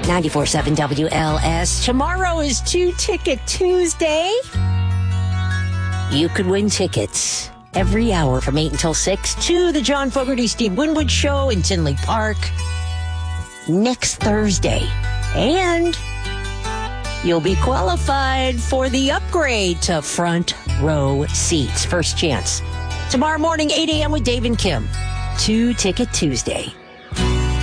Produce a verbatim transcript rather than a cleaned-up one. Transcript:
ninety-four seven W L S. Tomorrow is Two Ticket Tuesday. You could win tickets every hour from eight until six to the John Fogerty Steve Winwood Show in Tinley Park next Thursday. And you'll be qualified for the upgrade to front row seats. First chance. Tomorrow morning, eight a.m. with Dave and Kim. Two Ticket Tuesday.